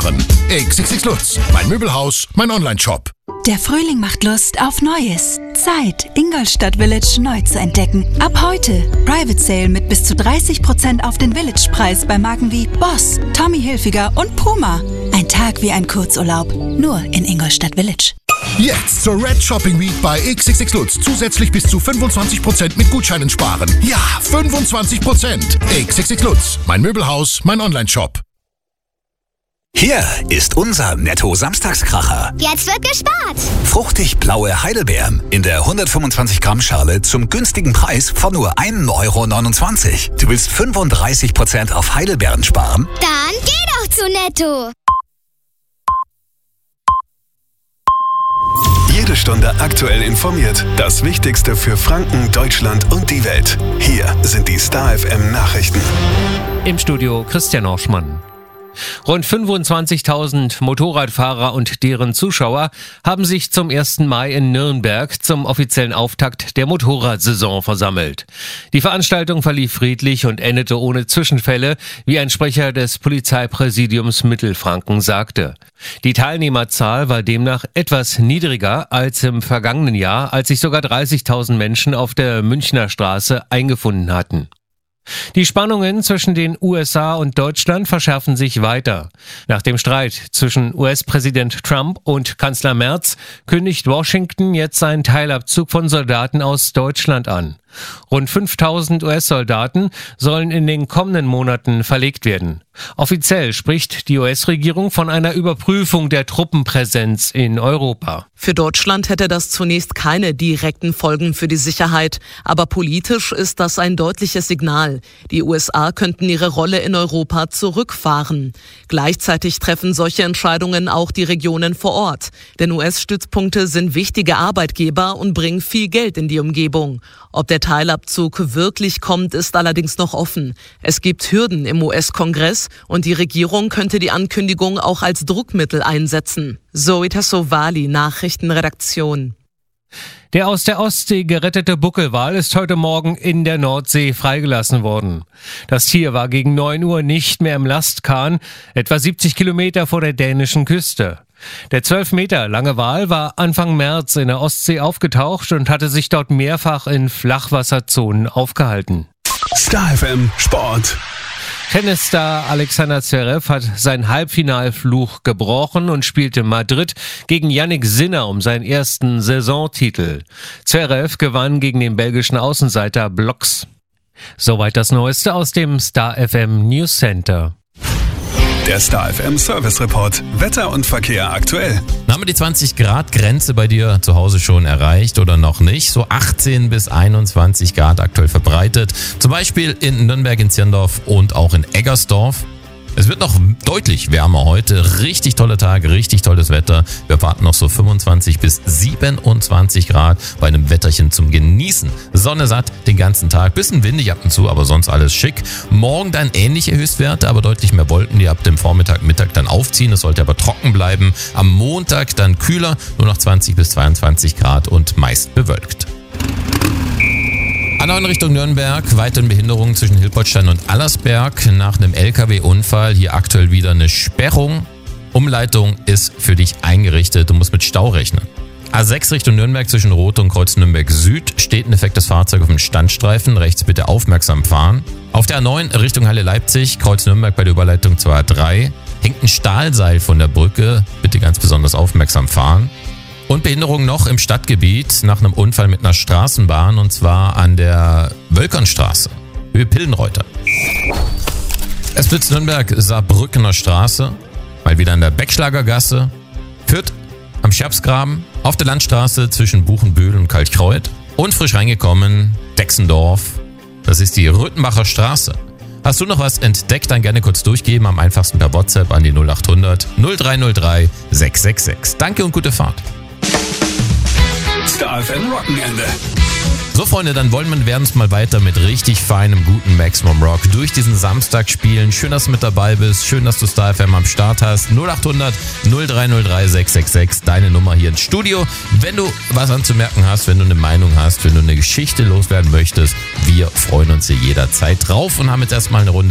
sparen. XXX Lutz, mein Möbelhaus, mein Onlineshop. Der Frühling macht Lust auf Neues. Zeit, Ingolstadt Village neu zu entdecken. Ab heute Private Sale mit bis zu 30% auf den Village-Preis bei Marken wie Boss, Tommy Hilfiger und Puma. Ein Tag wie ein Kurzurlaub, nur in Ingolstadt Village. Jetzt zur Red Shopping Week bei XXX Lutz. Zusätzlich bis zu 25% mit Gutscheinen sparen. Ja, 25%. XXX Lutz, mein Möbelhaus, mein Onlineshop. Hier ist unser Netto-Samstagskracher. Jetzt wird gespart. Fruchtig blaue Heidelbeeren in der 125 Gramm Schale zum günstigen Preis von nur 1,29 €. Du willst 35% auf Heidelbeeren sparen? Dann geh doch zu Netto. Jede Stunde aktuell informiert. Das Wichtigste für Franken, Deutschland und die Welt. Hier sind die Star FM Nachrichten. Im Studio Christian Orschmann. Rund 25.000 Motorradfahrer und deren Zuschauer haben sich zum 1. Mai in Nürnberg zum offiziellen Auftakt der Motorradsaison versammelt. Die Veranstaltung verlief friedlich und endete ohne Zwischenfälle, wie ein Sprecher des Polizeipräsidiums Mittelfranken sagte. Die Teilnehmerzahl war demnach etwas niedriger als im vergangenen Jahr, als sich sogar 30.000 Menschen auf der Münchner Straße eingefunden hatten. Die Spannungen zwischen den USA und Deutschland verschärfen sich weiter. Nach dem Streit zwischen US-Präsident Trump und Kanzler Merz kündigt Washington jetzt einen Teilabzug von Soldaten aus Deutschland an. Rund 5.000 US-Soldaten sollen in den kommenden Monaten verlegt werden. Offiziell spricht die US-Regierung von einer Überprüfung der Truppenpräsenz in Europa. Für Deutschland hätte das zunächst keine direkten Folgen für die Sicherheit. Aber politisch ist das ein deutliches Signal. Die USA könnten ihre Rolle in Europa zurückfahren. Gleichzeitig treffen solche Entscheidungen auch die Regionen vor Ort. Denn US-Stützpunkte sind wichtige Arbeitgeber und bringen viel Geld in die Umgebung. Ob der Teilabzug wirklich kommt, ist allerdings noch offen. Es gibt Hürden im US-Kongress und die Regierung könnte die Ankündigung auch als Druckmittel einsetzen. Zoe Tassovali, Nachrichtenredaktion. Der aus der Ostsee gerettete Buckelwal ist heute Morgen in der Nordsee freigelassen worden. Das Tier war gegen 9 Uhr nicht mehr im Lastkahn, etwa 70 Kilometer vor der dänischen Küste. Der 12 Meter lange Wal war Anfang März in der Ostsee aufgetaucht und hatte sich dort mehrfach in Flachwasserzonen aufgehalten. Star FM Sport. Tennisstar Alexander Zverev hat seinen Halbfinalfluch gebrochen und spielte Madrid gegen Jannik Sinner um seinen ersten Saisontitel. Zverev gewann gegen den belgischen Außenseiter Blocks. Soweit das Neueste aus dem Star FM News Center. Der Star FM Service Report. Wetter und Verkehr aktuell. Haben wir die 20-Grad-Grenze bei dir zu Hause schon erreicht oder noch nicht? So 18 bis 21 Grad aktuell verbreitet. Zum Beispiel in Nürnberg, in Zirndorf und auch in Eggersdorf. Es wird noch deutlich wärmer heute. Richtig tolle Tage, richtig tolles Wetter. Wir erwarten noch so 25 bis 27 Grad bei einem Wetterchen zum Genießen. Sonne satt den ganzen Tag. Bisschen windig ab und zu, aber sonst alles schick. Morgen dann ähnliche Höchstwerte, aber deutlich mehr Wolken, die ab dem Vormittag, Mittag dann aufziehen. Es sollte aber trocken bleiben. Am Montag dann kühler, nur noch 20 bis 22 Grad und meist bewölkt. A9 Richtung Nürnberg, weiterhin Behinderungen zwischen Hilpoltstein und Allersberg nach einem LKW-Unfall. Hier aktuell wieder eine Sperrung. Umleitung ist für dich eingerichtet, du musst mit Stau rechnen. A6 Richtung Nürnberg zwischen Rote und Kreuz Nürnberg Süd steht ein defektes Fahrzeug auf dem Standstreifen, rechts bitte aufmerksam fahren. Auf der A9 Richtung Halle Leipzig, Kreuz Nürnberg bei der Überleitung zur A3, hängt ein Stahlseil von der Brücke, bitte ganz besonders aufmerksam fahren. Und Behinderung noch im Stadtgebiet nach einem Unfall mit einer Straßenbahn und zwar an der Wölkernstraße, Höhe Pillenreuter. Esplitz Nürnberg, Saarbrückener Straße, mal wieder an der Beckschlagergasse, Fürth am Scherbsgraben, auf der Landstraße zwischen Buchenbühl und Kaltkreuth und frisch reingekommen Dexendorf, das ist die Röthenbacher Straße. Hast du noch was entdeckt, dann gerne kurz durchgeben, am einfachsten per WhatsApp an die 0800 0303 666. Danke und gute Fahrt. Star FM Rockenende. So Freunde, dann werden es mal weiter mit richtig feinem, guten Maximum Rock durch diesen Samstag spielen. Schön, dass du mit dabei bist. Schön, dass du Star FM am Start hast. 0800 0303 666, deine Nummer hier ins Studio. Wenn du was anzumerken hast, wenn du eine Meinung hast, wenn du eine Geschichte loswerden möchtest, wir freuen uns hier jederzeit drauf und haben jetzt erstmal eine Runde